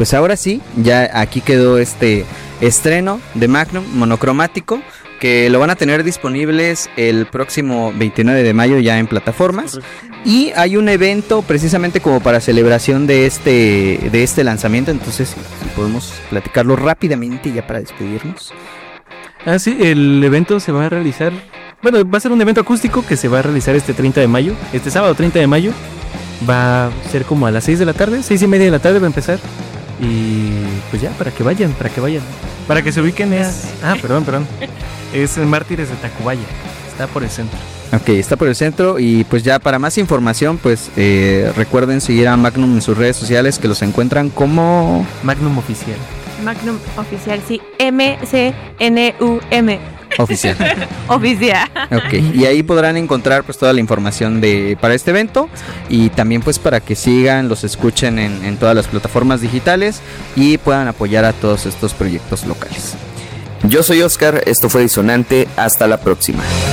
pues ahora sí, ya aquí quedó este estreno de Magnum monocromático, que lo van a tener disponibles el próximo 29 de mayo ya en plataformas. Y hay un evento precisamente como para celebración de este lanzamiento, entonces si podemos platicarlo rápidamente ya para despedirnos. Sí, el evento se va a realizar, bueno, va a ser un evento acústico que se va a realizar este sábado 30 de mayo. Va a ser como a las 6 de la tarde, 6:30 de la tarde va a empezar. Y pues ya, para que vayan. Para que se ubiquen perdón. Es en Mártires de Tacubaya, está por el centro. Ok, está por el centro y pues ya para más información pues recuerden seguir a Magnum en sus redes sociales, que los encuentran como Magnum Oficial. Magnum Oficial, sí, MCNUM. Oficial. Oficial. Ok, y ahí podrán encontrar pues toda la información para este evento, y también pues para que sigan, los escuchen en todas las plataformas digitales y puedan apoyar a todos estos proyectos locales. Yo soy Oscar, esto fue Disonante, hasta la próxima.